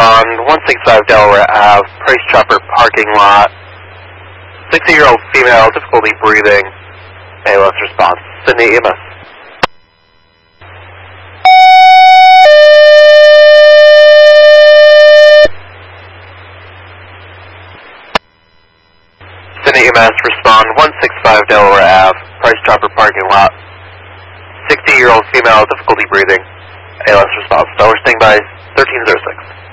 respond 165 Delaware Ave, Price Chopper parking lot. 60-year-old female, difficulty breathing. ALS response. Sydney EMS. Sydney EMS, respond 165 Delaware Ave, Price Chopper parking lot. 60-year-old female, difficulty breathing. ALS response. Delaware standing by 1306.